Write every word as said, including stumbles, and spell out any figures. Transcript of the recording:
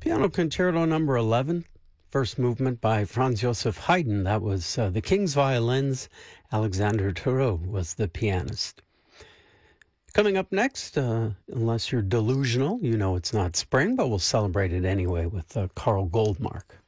Piano Concerto number eleven, first movement by Franz Joseph Haydn. That was uh, the King's violins. Alexander Thurow was the pianist. Coming up next, uh, unless you're delusional, you know it's not spring, but we'll celebrate it anyway with uh, Carl Goldmark.